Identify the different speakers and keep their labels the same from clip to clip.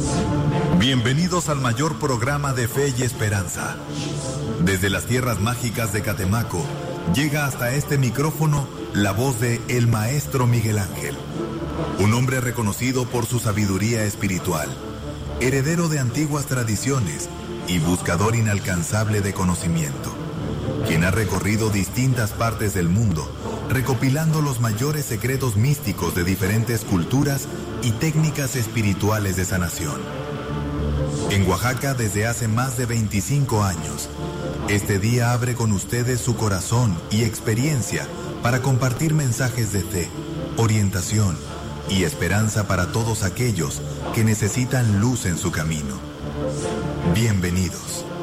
Speaker 1: Bienvenidos al mayor programa de fe y esperanza. Desde las tierras mágicas de Catemaco, llega hasta este micrófono la voz de el Maestro Miguel Ángel. Un hombre reconocido por su sabiduría espiritual, heredero de antiguas tradiciones y buscador inalcanzable de conocimiento, quien ha recorrido distintas partes del mundo, recopilando los mayores secretos místicos de diferentes culturas y técnicas espirituales de sanación. En Oaxaca desde hace más de 25 años, este día abre con ustedes su corazón y experiencia para compartir mensajes de fe, orientación y esperanza para todos aquellos que necesitan luz en su camino. Bienvenidos.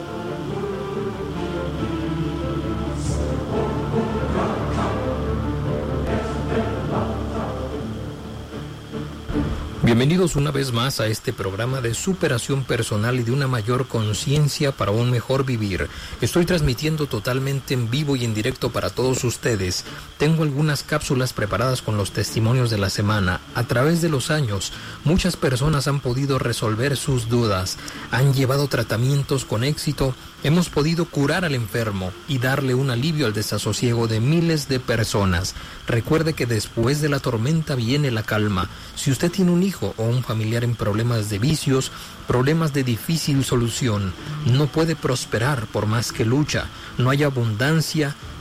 Speaker 2: Bienvenidos una vez más a este programa de superación personal y de una mayor conciencia para un mejor vivir. Estoy transmitiendo totalmente en vivo y en directo para todos ustedes. Tengo algunas cápsulas preparadas con los testimonios de la semana. A través de los años, muchas personas han podido resolver sus dudas, han llevado tratamientos con éxito, hemos podido curar al enfermo y darle un alivio al desasosiego de miles de personas. Recuerde que después de la tormenta viene la calma. Si usted tiene un hijo o un familiar en problemas de vicios, problemas de difícil solución, no puede prosperar por más que lucha, no hay abundancia,